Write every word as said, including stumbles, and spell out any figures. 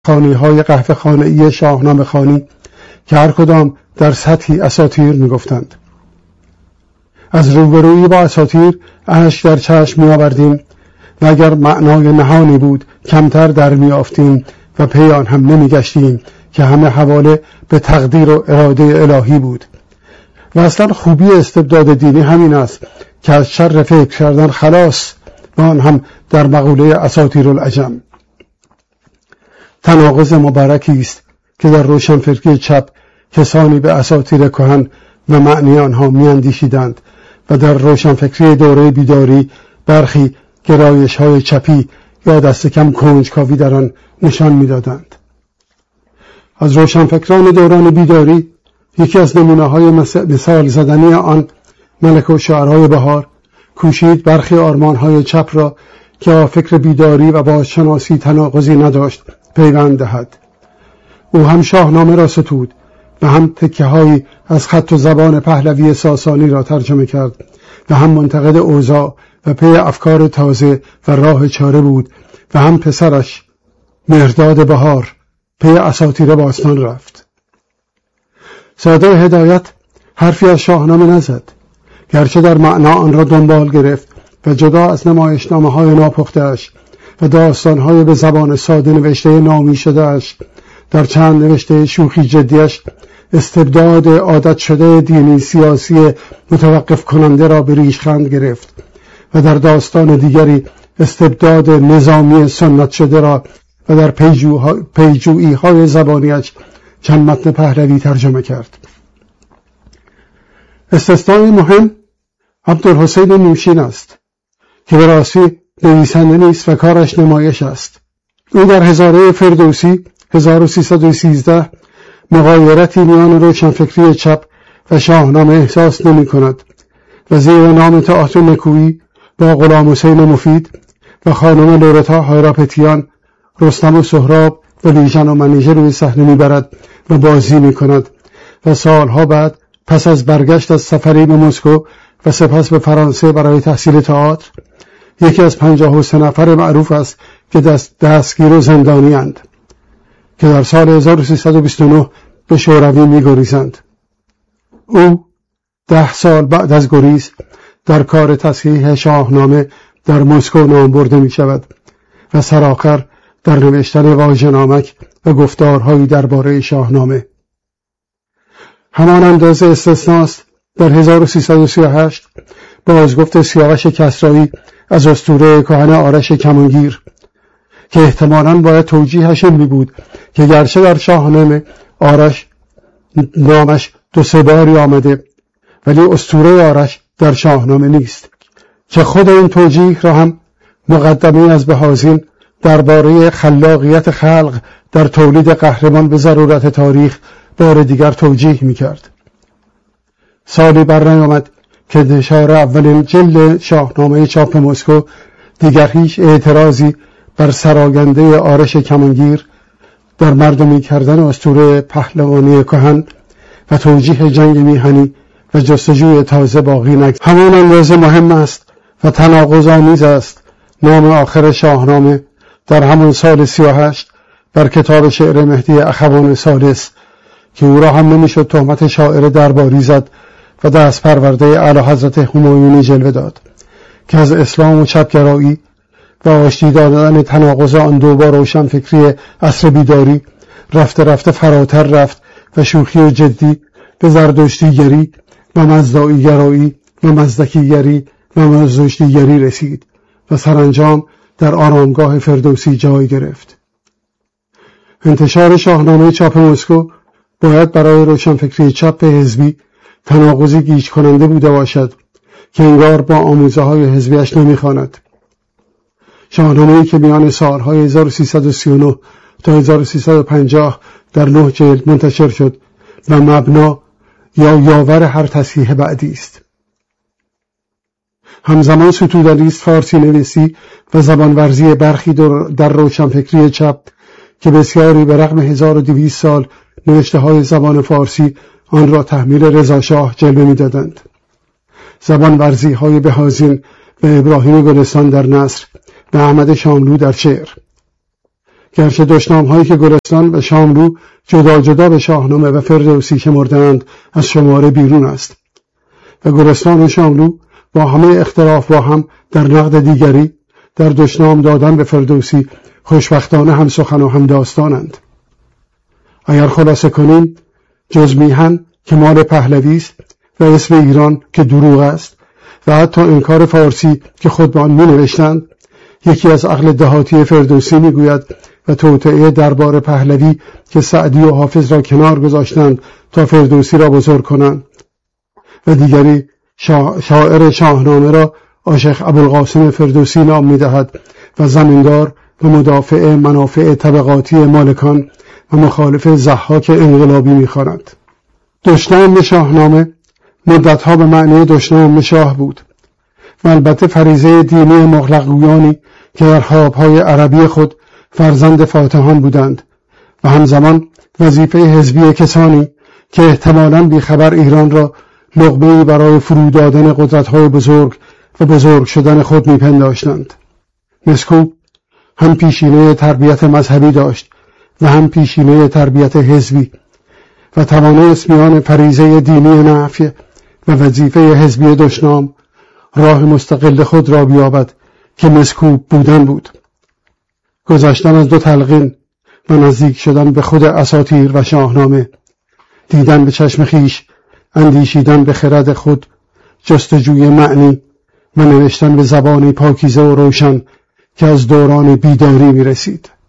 خانی‌های قهوه خانه‌ای شاهنامه خوانی که هر کدام در سطحی اساطیر می‌گفتند. از روبرویی با اساطیر اشک در چشم می‌آوردیم و اگر معنای نهانی بود کمتر در می‌یافتیم و پی آن هم نمی‌گشتیم که همه حواله به تقدیر و اراده الهی بود. و اصلا خوبی استبداد دینی همین است که از شر فکر کردن خلاص، و آن هم در مقوله اساطیر العجم. تناقض مبارکی است که در روشنفکری چپ کسانی به اساطیر کهن و معنی آنها میاندیشیدند و در روشنفکری دوره بیداری برخی گرایش‌های چپی یا دست کم کنجکاوی در آن نشان میدادند. از روشنفکران دوران بیداری یکی از نمونه‌های مثال زدنی آن ملک الشعرای بهار کوشید برخی آرمان‌های چپ را که با فکر بیداری و بازشناسی تناقضی نداشت پیوند دهد. او هم شاهنامه را ستود و هم تکه‌هایی از خط و زبان پهلوی ساسانی را ترجمه کرد و هم منتقد اوضاع و پی افکار تازه و راه چاره بود و هم پسرش مهرداد بهار پی اساطیر باستان رفت. ساده هدایت حرفی از شاهنامه نزد، گرچه در معنا آن را دنبال گرفت و جدا از نمایشنامه‌های ناپخته‌اش و داستان‌های به زبان ساده نوشته نامی شده‌اش، در چند نوشته شوخی جدیش استبداد عادت شده دینی سیاسی متوقف کننده را به ریشخند گرفت و در داستان دیگری استبداد نظامی سنت شده را و در پیجویی های زبانیش چند متن پهلوی ترجمه کرد. استثنای مهم عبدالحسین نوشین است که به راستی نویسنده نیست و کارش نمایش است. او در هزاره فردوسی هزار و سیصد و سیزده مغایرتی میان روشنفکری چپ و شاهنامه احساس نمی کند و زیر نام تئاتر نکویی با غلام حسین مفید و خانم لورتا هایراپتیان رستم و سهراب و لیژن و منیژه روی صحنه میبرد و بازی می کند و سالها بعد پس از برگشت از سفری به مسکو و سپس به فرانسه برای تحصیل تئاتر یکی از پنجاه و سه نفر معروف است که دست دستگیر و زندانی اند که در سال هزار و سیصد و بیست و نه به شوروی می‌گریزند. او ده سال بعد از گریز در کار تصحیح شاهنامه در مسکو نام برده می شود و سرآخر در نوشتن واژه‌نامک و گفتارهایی درباره شاهنامه. همان اندازه استثناست در هزار و سیصد و سی و هشت بازگفت سیاوش کسرایی از اسطوره کهن آرش کمانگیر که احتمالاً باید توجیهش این می بود که گرچه در شاهنامه آرش نامش دو سه باری آمده ولی اسطوره آرش در شاهنامه نیست، که خود این توجیه را هم مقدمه از بهازین درباره خلاقیت خلق در تولید قهرمان به ضرورت تاریخ بار دیگر توجیه می کرد. سالی بر نیامد که انتشار اولین جلد شاهنامه چاپ مسکو دیگر هیچ اعتراضی بر سراینده آرش کمانگیر در مردمی کردن اسطوره پهلوانی کهن و توجیه جنگ میهنی و جستجوی تازه باقی نگذاشت. همان اندازه مهم است و تناقض‌آمیز است نام آخر شاهنامه در همون سال سی و هشت بر کتاب شعر مهدی اخوان ثالث که او را هم نمیشد تهمت شاعر درباری زد و دست پرورده اعلی حضرت همایونی جلوه داد که از اسلام و چپگرایی و آشتی دادن تناقض آن دو با روشنفکری عصر بیداری رفته رفته فراتر رفت و شوخی و جدی به زردشتیگری و مزدائیگرایی و مزدکیگری و مزدشتیگری رسید و سرانجام در آرامگاه فردوسی جای گرفت. انتشار شاهنامه چاپ مسکو باید برای روشنفکری چپ حزبی تناقضی گیج کننده بوده باشد که انگار با آموزه های حزبیش نمیخواند. شاهنامه‌ای که میان سالهای هزار و سیصد و سی و نه تا هزار و سیصد و پنجاه در نه جلد منتشر شد و مبنا یا یاور هر تصحیح بعدی است. همزمان ستودنی است فارسی نویسی و زبانورزی برخی در روشنفکری چپ که بسیاری به رغم هزار و دویست سال نوشته های زبان فارسی آن را تحمیل رضا شاه جلوه می‌دادند. زبانورزی های بهازین و ابراهیم گلستان در نثر و احمد شاملو در شعر گرچه دشنام هایی که گلستان و شاملو جدا جدا به شاهنامه و فردوسی شمردند از شماره بیرون است و گلستان و شاملو با همه اختلاف با هم در نقد دیگری در دشنام دادن به فردوسی خوشبختانه هم سخن و هم داستانند. اگر خلاصه کنیم، جز میهن که مال پهلوی است و اسم ایران که دروغ است و حتی انکار فارسی که خود به آن می نوشتند، یکی از عقل دهاتی فردوسی می گوید و توطئه دربار پهلوی که سعدی و حافظ را کنار گذاشتند تا فردوسی را بزرگ کنند و دیگری شا... شاعر شاهنامه را عاشق ابوالقاسم فردوسی نام می دهد و زمیندار و مدافع منافع طبقاتی مالکان و مخالف ضحاک انقلابی می خواند. دشنام شاهنامه مدتها به معنی دشنام شاه بود و البته فریضه دینی مغلق‌گویانی که در خوابهای عربی خود فرزند فاتحان بودند و همزمان وظیفه حزبی کسانی که احتمالاً بیخبر ایران را لقمه‌ای برای فرو دادن قدرت‌های بزرگ و بزرگ شدن خود می‌پنداشتند. مسکوب هم پیشینه تربیت مذهبی داشت و هم پیشینه تربیت حزبی و توانست میان فریضه دینی نفی و وظیفه حزبی دشنام راه مستقل خود را بیابد که مسکوب بودن بود. گذشتن از دو تلقین و نزدیک شدن به خود اساطیر و شاهنامه، دیدن به چشم خیش، اندیشیدن به خرد خود، جستجوی معنی و نوشتن به زبانی پاکیزه و روشن که از دوران بیداری می رسید.